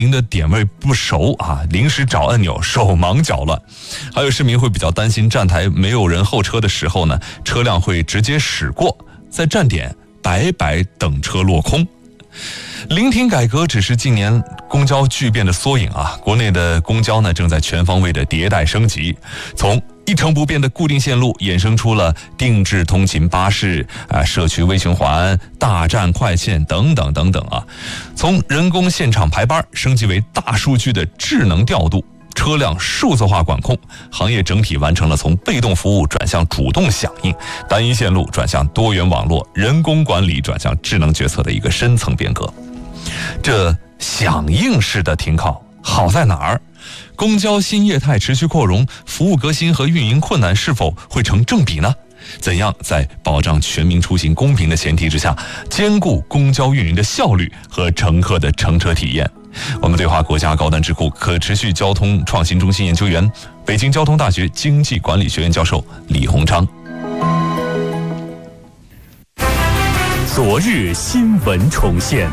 您的点位不熟啊，临时找按钮手忙脚乱。还有市民会比较担心站台没有人候车的时候呢，车辆会直接驶过，在站点白白等车落空。临停改革只是近年公交巨变的缩影啊，国内的公交呢正在全方位的迭代升级，从一成不变的固定线路衍生出了定制通勤巴士社区微循环、大站快线等等等等啊，从人工现场排班升级为大数据的智能调度，车辆数字化管控，行业整体完成了从被动服务转向主动响应，单一线路转向多元网络，人工管理转向智能决策的一个深层变革。这响应式的停靠好在哪儿？公交新业态持续扩容，服务革新和运营困难是否会成正比呢？怎样在保障全民出行公平的前提之下，兼顾公交运营的效率和乘客的乘车体验？我们对话国家高端智库可持续交通创新中心研究员、北京交通大学经济管理学院教授李鸿章。 昨日新闻重现。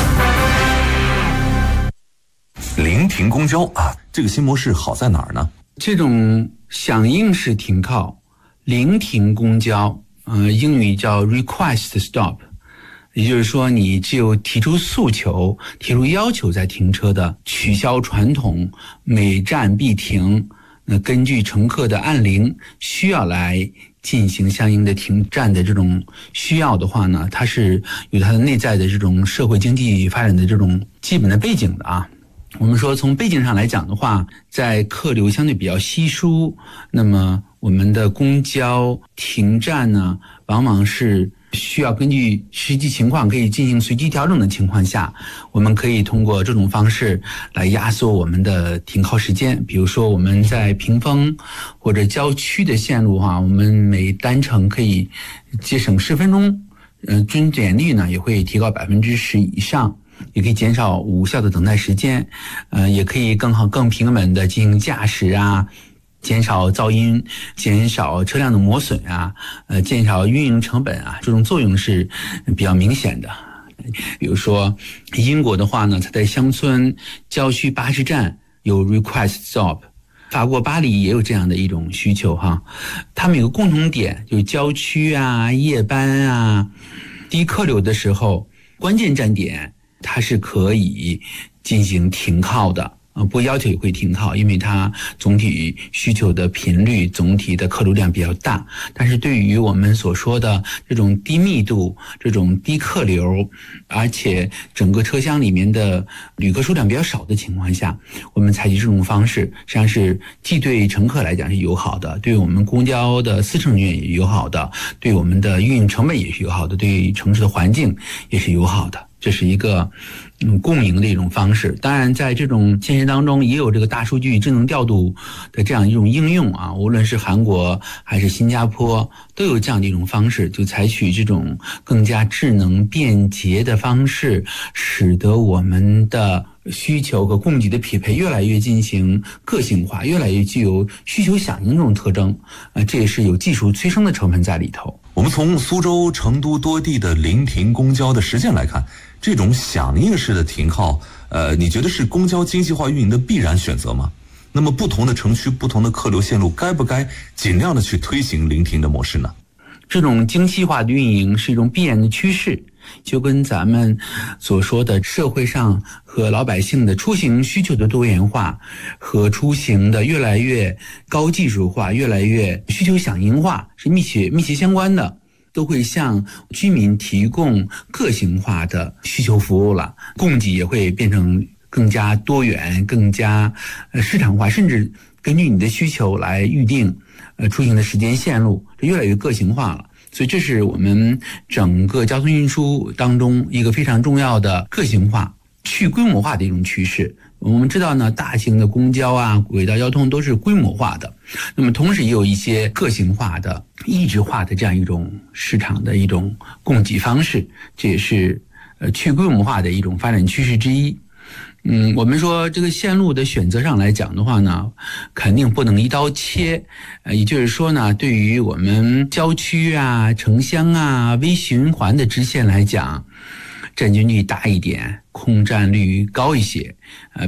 临停公交啊，这个新模式好在哪儿呢？ 这种响应式停靠、临停公交，英语叫 request stop， 也就是说，你只有提出诉求、提出要求再停车的，取消传统每站必停，根据乘客的按铃需要来进行相应的停站的这种需要的话呢，它是有它的内在的这种社会经济发展的这种基本的背景的啊。我们说从背景上来讲的话，在客流相对比较稀疏，那么我们的公交停站呢，往往是需要根据实际情况可以进行随机调整的情况下，我们可以通过这种方式来压缩我们的停靠时间。比如说我们在屏风或者郊区的线路我们每单程可以节省10分钟，准点率呢也会提高10%以上，也可以减少无效的等待时间，也可以更平稳的进行驾驶啊，减少噪音，减少车辆的磨损啊，减少运营成本啊，这种作用是比较明显的。比如说英国的话呢，它在乡村郊区巴士站有 request stop， 法国巴黎也有这样的一种需求哈。他们有个共同点，就是郊区啊、夜班啊、低客流的时候，关键站点它是可以进行停靠的，不要求也会停靠，因为它总体需求的频率、总体的客流量比较大。但是对于我们所说的这种低密度、这种低客流，而且整个车厢里面的旅客数量比较少的情况下，我们采取这种方式，实际上是既对乘客来讲是友好的，对我们公交的司乘人员也友好的，对我们的运营成本也是友好的，对城市的环境也是友好的。这是一个共赢的一种方式。当然在这种现实当中也有这个大数据智能调度的这样一种应用啊，无论是韩国还是新加坡都有这样的一种方式，就采取这种更加智能便捷的方式，使得我们的需求和供给的匹配越来越进行个性化，越来越具有需求响应这种特征，这也是有技术催生的成分在里头。 我们从苏州、成都多地的临停公交的实践来看，这种响应式的停靠，你觉得是公交精细化运营的必然选择吗？那么不同的城区、不同的客流线路，该不该尽量的去推行临停的模式呢？ 这种精细化的运营是一种必然的趋势，就跟咱们所说的社会上和老百姓的出行需求的多元化和出行的越来越高技术化、越来越需求响应化是密切相关的，都会向居民提供个性化的需求服务了，供给也会变成更加多元、更加市场化，甚至根据你的需求来预定出行的时间线路，这越来越个性化了。所以这是我们整个交通运输当中一个非常重要的个性化、去规模化的一种趋势。我们知道呢，大型的公交啊、轨道交通都是规模化的，那么同时也有一些个性化的、异质化的这样一种市场的一种供给方式，这也是去规模化的一种发展趋势之一。我们说这个线路的选择上来讲的话呢，肯定不能一刀切，也就是说呢，对于我们郊区啊、城乡啊、微循环的支线来讲，占据率大一点，空占率高一些，